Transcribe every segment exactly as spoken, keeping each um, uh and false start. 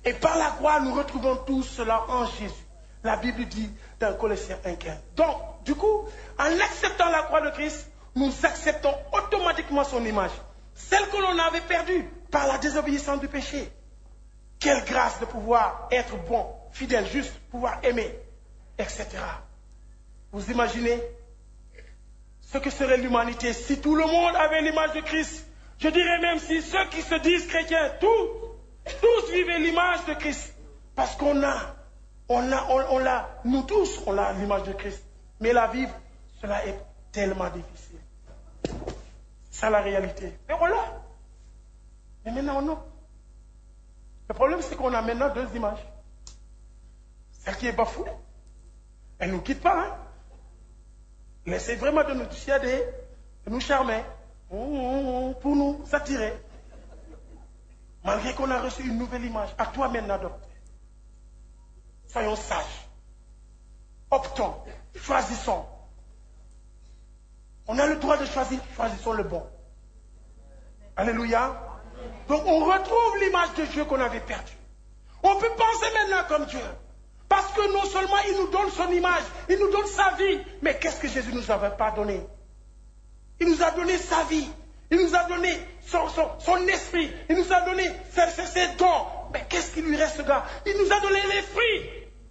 Et par la croix, nous retrouvons tout cela en Jésus. La Bible dit dans Colossiens un quinze. Donc, du coup, en acceptant la croix de Christ, nous acceptons automatiquement son image. Celle que l'on avait perdue par la désobéissance du péché. Quelle grâce de pouvoir être bon, fidèle, juste, pouvoir aimer, et cetera. Vous imaginez ce que serait l'humanité si tout le monde avait l'image de Christ? Je dirais même si ceux qui se disent chrétiens, tous, tous vivaient l'image de Christ. Parce qu'on a, on a, on, on l'a, nous tous, on a l'image de Christ. Mais la vivre, cela est tellement difficile. C'est ça la réalité. Mais on l'a. Mais maintenant, non. Le problème, c'est qu'on a maintenant deux images. Celle qui est bafouée, elle ne nous quitte pas. Hein? Elle essaie vraiment de nous dissuader, de nous charmer, pour nous attirer. Malgré qu'on a reçu une nouvelle image. À toi maintenant d'opter. Soyons sages. Optons. Choisissons. On a le droit de choisir. Choisissons le bon. Alléluia. Donc on retrouve l'image de Dieu qu'on avait perdue. On peut penser maintenant comme Dieu. Parce que non seulement il nous donne son image, il nous donne sa vie, mais qu'est-ce que Jésus ne nous avait pas donné? Il nous a donné sa vie, il nous a donné son, son, son esprit, il nous a donné ses, ses, ses dons. Mais qu'est-ce qui lui reste, gars? Il nous a donné les fruits.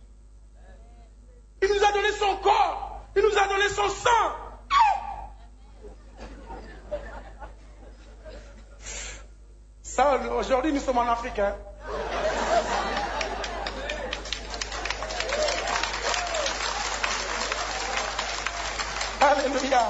Il nous a donné son corps, il nous a donné son sang. Ça, aujourd'hui, nous sommes en Afrique. Hein. Alléluia.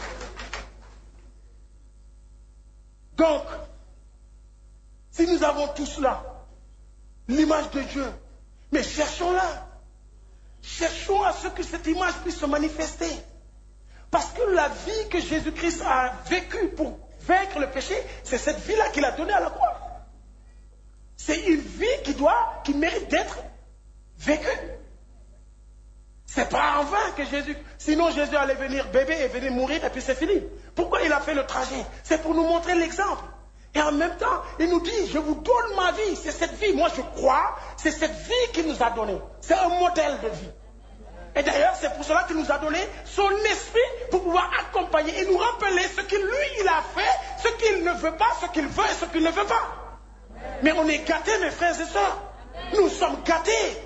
Donc, si nous avons tout cela, l'image de Dieu, mais cherchons-la. Cherchons à ce que cette image puisse se manifester. Parce que la vie que Jésus-Christ a vécue pour vaincre le péché, c'est cette vie-là qu'il a donnée à la croix. C'est une vie qui doit, qui mérite d'être vécue. C'est pas en vain que Jésus, sinon Jésus allait venir bébé et venir mourir et puis c'est fini. Pourquoi il a fait le trajet? C'est pour nous montrer l'exemple. Et en même temps, il nous dit, je vous donne ma vie, c'est cette vie, moi je crois, c'est cette vie qu'il nous a donnée. C'est un modèle de vie. Et d'ailleurs, c'est pour cela qu'il nous a donné son esprit pour pouvoir accompagner et nous rappeler ce que lui, il a fait, ce qu'il ne veut pas, ce qu'il veut et ce qu'il ne veut pas. Mais on est gâtés, mes frères et sœurs. Nous sommes gâtés.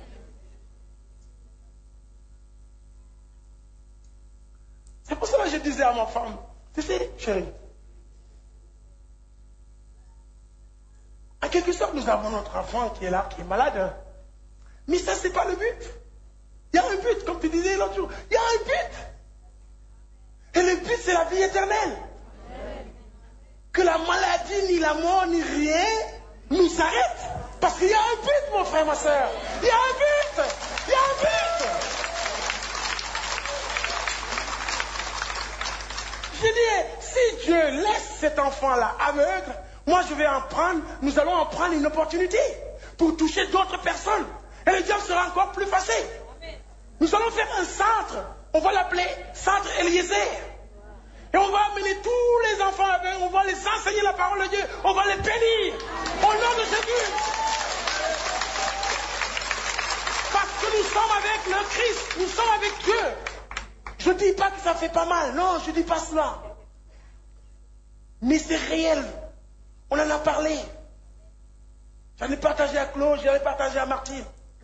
C'est pour cela que je disais à ma femme, tu sais, chérie, en quelque sorte, nous avons notre enfant qui est là, qui est malade. Mais ça, c'est pas le but. Il y a un but, comme tu disais l'autre jour. Il y a un but. Et le but, c'est la vie éternelle. Que la maladie, ni la mort, ni rien nous arrête. Parce qu'il y a un but, mon frère, ma soeur. Il y a un but. Il y a un but. Je dis, si Dieu laisse cet enfant-là aveugle, moi je vais en prendre, nous allons en prendre une opportunité pour toucher d'autres personnes. Et le diable sera encore plus facile. Nous allons faire un centre, on va l'appeler Centre Eliezer. Et on va amener tous les enfants aveugles, on va les enseigner la parole de Dieu, on va les bénir au nom de Jésus. Parce que nous sommes avec le Christ, nous sommes avec Dieu. Je ne dis pas que ça fait pas mal, non, je ne dis pas cela. Mais c'est réel. On en a parlé. J'en ai partagé à Claude, j'en ai partagé à Martine.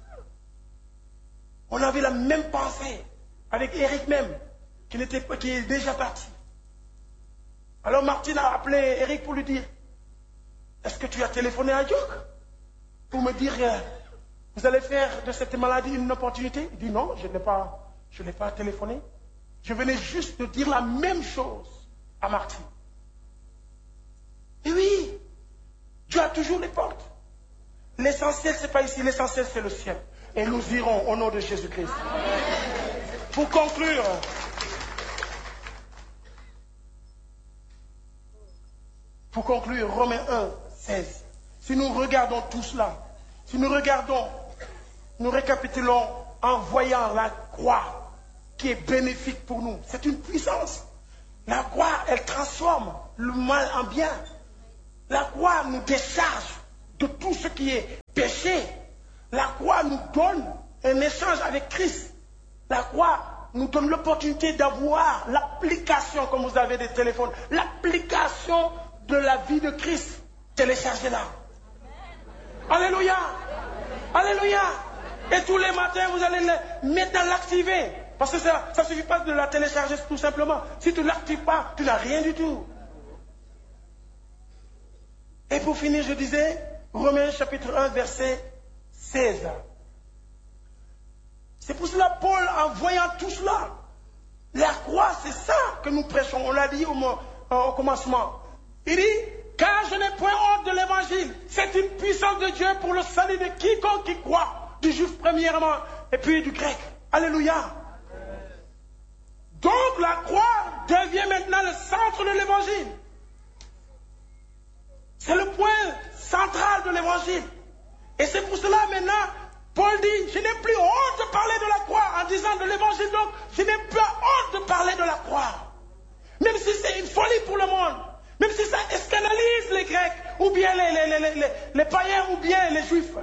On avait la même pensée avec Eric même, qui, n'était, qui est déjà parti. Alors Martine a appelé Eric pour lui dire, est-ce que tu as téléphoné à Dieu pour me dire, euh, vous allez faire de cette maladie une opportunité? Il dit non, je n'ai pas, je n'ai pas téléphoné. Je venais juste de dire la même chose à Martine. Et oui, Dieu a toujours les portes. L'essentiel, ce n'est pas ici, l'essentiel, c'est le ciel. Et nous irons au nom de Jésus-Christ. Pour conclure, pour conclure, Romains un, seize. Si nous regardons tout cela, si nous regardons, nous récapitulons en voyant la croix qui est bénéfique pour nous. C'est une puissance. La croix, elle transforme le mal en bien. La croix nous décharge de tout ce qui est péché. péché. La croix nous donne un échange avec Christ. La croix nous donne l'opportunité d'avoir l'application, comme vous avez des téléphones, l'application de la vie de Christ. Téléchargez-la. Alléluia. Alléluia. Et tous les matins, vous allez le mettre dans l'activer. Parce que ça ne suffit pas de la télécharger tout simplement. Si tu ne l'actives pas, tu n'as rien du tout. Et pour finir, je disais, Romains chapitre un, verset seize. C'est pour cela, Paul, en voyant tout cela, la croix, c'est ça que nous prêchons. On l'a dit au, au commencement. Il dit, car je n'ai point honte de l'évangile. C'est une puissance de Dieu pour le salut de quiconque qui croit, du juif premièrement, et puis du grec. Alléluia. Donc la croix devient maintenant le centre de l'évangile. C'est le point central de l'évangile. Et c'est pour cela maintenant, Paul dit, je n'ai plus honte de parler de la croix en disant de l'évangile, donc je n'ai plus honte de parler de la croix. Même si c'est une folie pour le monde, même si ça scandalise les Grecs, ou bien les, les, les, les, les païens, ou bien les Juifs.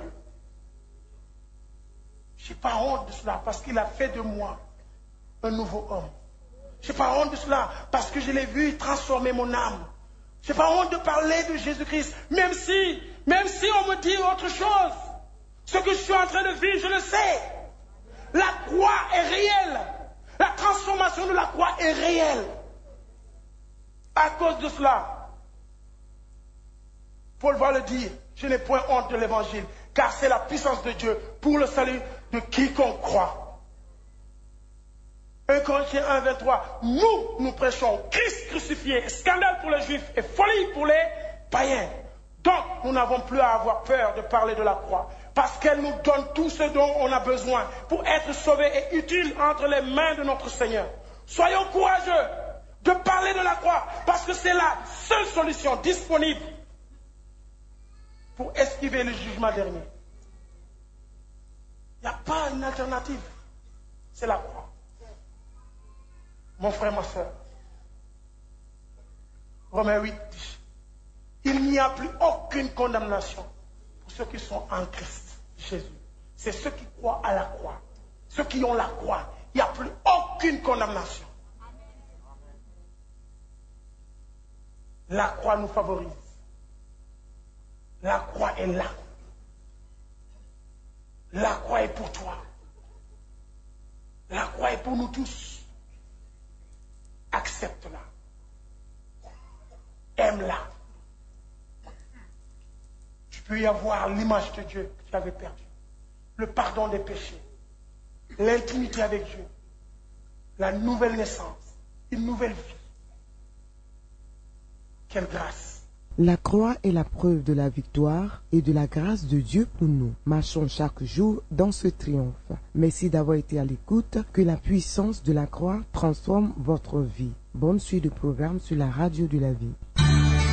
Je n'ai pas honte de cela parce qu'il a fait de moi un nouveau homme. Je n'ai pas honte de cela parce que je l'ai vu transformer mon âme. Je n'ai pas honte de parler de Jésus-Christ, même si, même si on me dit autre chose. Ce que je suis en train de vivre, je le sais. La croix est réelle. La transformation de la croix est réelle. À cause de cela, Paul va le dire, je n'ai point honte de l'évangile, car c'est la puissance de Dieu pour le salut de quiconque croit. un Corinthiens un, vingt-trois, nous, nous prêchons Christ crucifié, scandale pour les Juifs et folie pour les païens. Donc, nous n'avons plus à avoir peur de parler de la croix, parce qu'elle nous donne tout ce dont on a besoin pour être sauvés et utiles entre les mains de notre Seigneur. Soyons courageux de parler de la croix, parce que c'est la seule solution disponible pour esquiver le jugement dernier. Il n'y a pas une alternative. C'est la croix. Mon frère, ma soeur. Romains huit dit, il n'y a plus aucune condamnation pour ceux qui sont en Christ Jésus. C'est ceux qui croient à la croix. Ceux qui ont la croix. Il n'y a plus aucune condamnation. La croix nous favorise. La croix est là. La croix est pour toi. La croix est pour nous tous. Accepte-la. Aime-la. Tu peux y avoir l'image de Dieu que tu avais perdue. Le pardon des péchés. L'intimité avec Dieu. La nouvelle naissance. Une nouvelle vie. Quelle grâce! La croix est la preuve de la victoire et de la grâce de Dieu pour nous. Marchons chaque jour dans ce triomphe. Merci d'avoir été à l'écoute. Que la puissance de la croix transforme votre vie. Bonne suite de programme sur la radio de la vie.